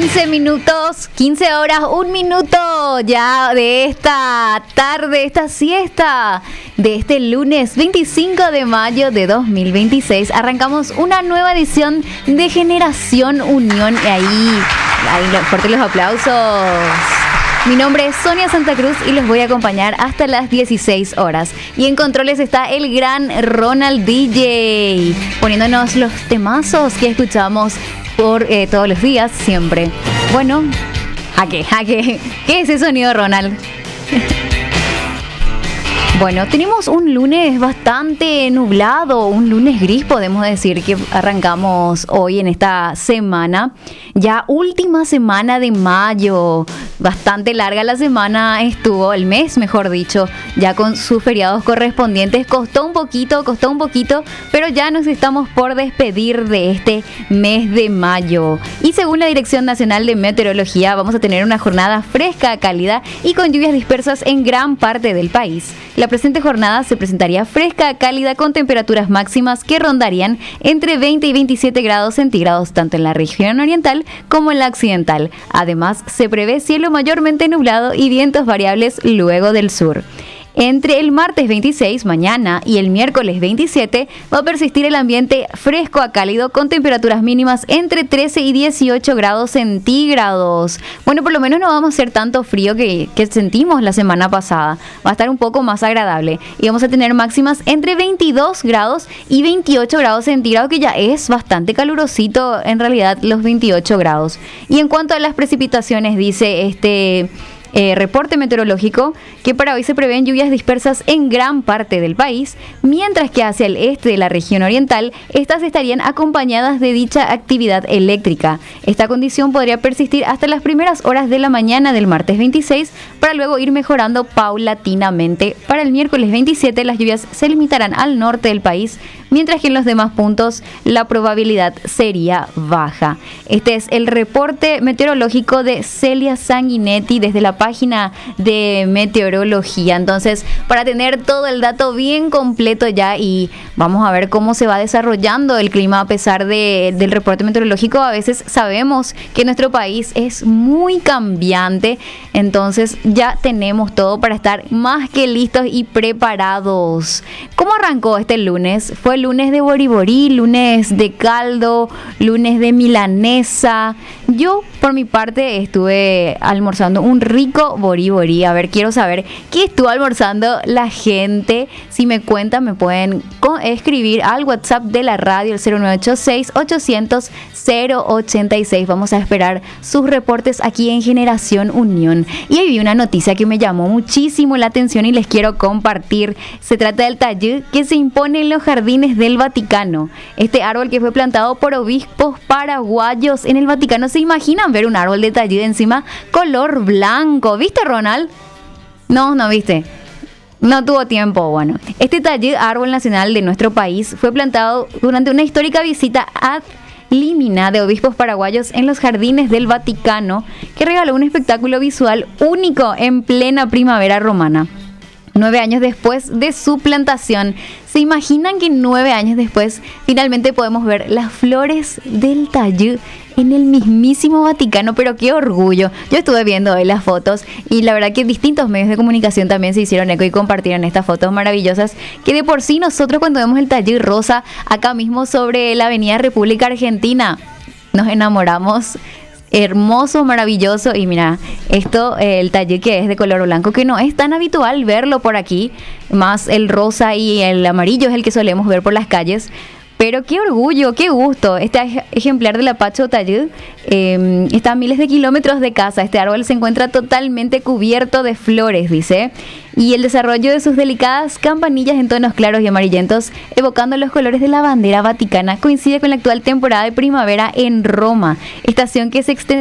15 minutos, 15 horas, 1 minuto ya de esta tarde, esta siesta de este lunes 25 de mayo de 2026. Arrancamos una nueva edición de Generación Unión y ahí fuertes los aplausos. Mi nombre es Sonia Santa Cruz y los voy a acompañar hasta las 16 horas. Y en controles está el gran Ronald DJ, poniéndonos los temazos que escuchamos por todos los días, siempre. Bueno, jaque. ¿Qué es ese sonido, Ronald? Bueno, tenemos un lunes bastante nublado, un lunes gris, podemos decir que arrancamos hoy en esta semana. Ya última semana de mayo, bastante larga la semana estuvo, el mes mejor dicho, ya con sus feriados correspondientes. Costó un poquito, pero ya nos estamos por despedir de este mes de mayo. Y según la Dirección Nacional de Meteorología, vamos a tener una jornada fresca, cálida y con lluvias dispersas en gran parte del país. La presente jornada se presentaría fresca, cálida, con temperaturas máximas que rondarían entre 20 y 27 grados centígrados, tanto en la región oriental como en la occidental. Además, se prevé cielo mayormente nublado y vientos variables luego del sur. Entre el martes 26, mañana, y el miércoles 27 va a persistir el ambiente fresco a cálido con temperaturas mínimas entre 13 y 18 grados centígrados. Bueno, por lo menos no vamos a hacer tanto frío que sentimos la semana pasada. Va a estar un poco más agradable. Y vamos a tener máximas entre 22 grados y 28 grados centígrados, que ya es bastante calurosito en realidad los 28 grados. Y en cuanto a las precipitaciones, dice reporte meteorológico que para hoy se prevén lluvias dispersas en gran parte del país, mientras que hacia el este de la región oriental estas estarían acompañadas de dicha actividad eléctrica. Esta condición podría persistir hasta las primeras horas de la mañana del martes 26 para luego ir mejorando paulatinamente. Para el miércoles 27 las lluvias se limitarán al norte del país, mientras que en los demás puntos la probabilidad sería baja. Este es el reporte meteorológico de Celia Sanguinetti desde la página de meteorología. Entonces, para tener todo el dato bien completo ya, y vamos a ver cómo se va desarrollando el clima a pesar del reporte meteorológico. A veces sabemos que nuestro país es muy cambiante, entonces ya tenemos todo para estar más que listos y preparados. ¿Cómo arrancó este lunes? Fue lunes de boriborí, lunes de caldo, lunes de milanesa. Yo, por mi parte, estuve almorzando un rico boriborí. A ver, quiero saber qué estuvo almorzando la gente. Si me cuentan, me pueden escribir al WhatsApp de la radio, el 0986-800-086. Vamos a esperar sus reportes aquí en Generación Unión. Y ahí vi una noticia que me llamó muchísimo la atención y les quiero compartir. Se trata del tallud que se impone en los jardines del Vaticano. Este árbol que fue plantado por obispos paraguayos en el Vaticano. ¿Se imaginan ver un árbol de tallud encima color blanco? ¿Viste, Ronald? No viste. No tuvo tiempo. Bueno, este tallud, árbol nacional de nuestro país, fue plantado durante una histórica visita ad limina de obispos paraguayos en los jardines del Vaticano, que regaló un espectáculo visual único en plena primavera romana. 9 años después de su plantación. ¿Se imaginan que 9 años después finalmente podemos ver las flores del tallud en el mismísimo Vaticano? Pero qué orgullo. Yo estuve viendo hoy las fotos y la verdad que distintos medios de comunicación también se hicieron eco y compartieron estas fotos maravillosas, que de por sí nosotros cuando vemos el tallud rosa acá mismo sobre la avenida República Argentina nos enamoramos. Hermoso, maravilloso. Y mira, esto, el tallud que es de color blanco, que no es tan habitual verlo por aquí, más el rosa y el amarillo es el que solemos ver por las calles. Pero qué orgullo, qué gusto. Este ejemplar del Apache tallud está a miles de kilómetros de casa. Este árbol se encuentra totalmente cubierto de flores, dice. Y el desarrollo de sus delicadas campanillas en tonos claros y amarillentos, evocando los colores de la bandera vaticana, coincide con la actual temporada de primavera en Roma, estación que se extiende